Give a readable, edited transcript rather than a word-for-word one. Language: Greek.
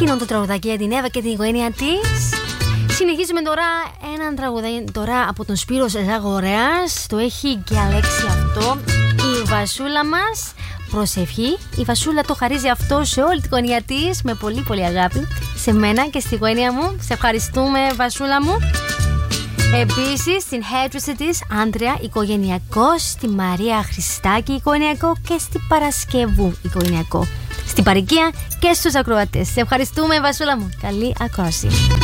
εκείνον το τραγουδάκι για την Εύα και την οικογένεια της. Συνεχίζουμε τώρα έναν τραγουδάκι τώρα από τον Σπύρο Ζαγορέας. Το έχει διαλέξει αυτό η Βασούλα μας. Προσευχή. Η Βασούλα το χαρίζει αυτό σε όλη την οικογένεια της με πολύ πολύ αγάπη. Σε μένα και στην οικογένεια μου. Σε ευχαριστούμε, Βασούλα μου. Επίσης στην hairdresser της Άντρια οικογενειακό, στη Μαρία Χριστάκη οικογενειακό και στην Παρασκευού οικογενειακό, στην Παροικία και στους ακροατές. Σε ευχαριστούμε, Βασούλα μου. Καλή ακρόαση.